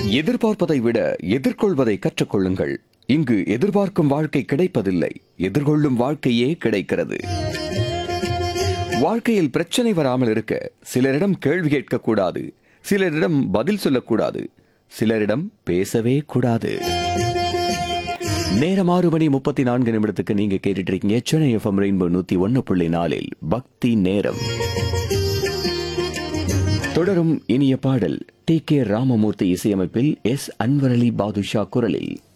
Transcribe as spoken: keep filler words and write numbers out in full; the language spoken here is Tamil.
எதிர்பார்ப்பதை விட எதிர்கொள்வதை கற்றுக்கொள்ளுங்கள். இங்கு எதிர்பார்க்கும் வாழ்க்கை கிடைப்பதில்லை, எதிர்கொள்ளும் வாழ்க்கையே கிடைக்கிறது. வாழ்க்கையில் பிரச்சனை வராமல் இருக்க சிலரிடம் கேள்வி கேட்கக்கூடாது, சிலரிடம் பதில் சொல்லக்கூடாது, சிலரிடம் பேசவே கூடாது. நேரம் ஆறு மணி முப்பத்தி நான்கு நிமிடத்துக்கு நீங்க கேட்டுட்டு இருக்கீங்க சென்னை எஃப்எம் ரெயின்போ நூத்தி ஒன்னு புள்ளி நாலில் பக்தி நேரம். தொடரும் இனிய பாடல் டி கே ராமமூர்த்தி இசையமைப்பில் எஸ் அன்வர் அலி பாதுஷா குரலில்.